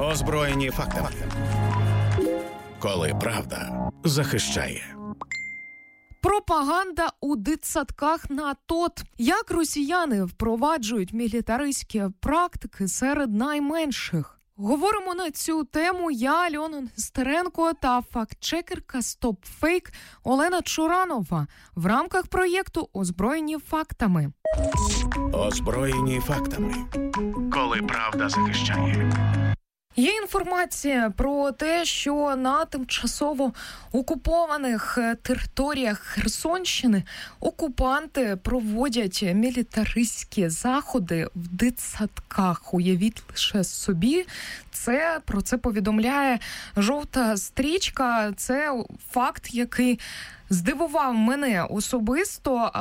Озброєні фактами. Коли правда захищає. Пропаганда у дитсадках на ТОТ. Як росіяни впроваджують мілітаристські практики серед найменших? Говоримо на цю тему я, Альона Нестеренко, та фактчекерка StopFake Олена Чуранова в рамках проєкту «Озброєні фактами». Озброєні фактами. Коли правда захищає. Є інформація про те, що на тимчасово окупованих територіях Херсонщини окупанти проводять мілітаристські заходи в дитсадках. Уявіть лише собі, про це повідомляє «Жовта стрічка». Це факт, який здивував мене особисто.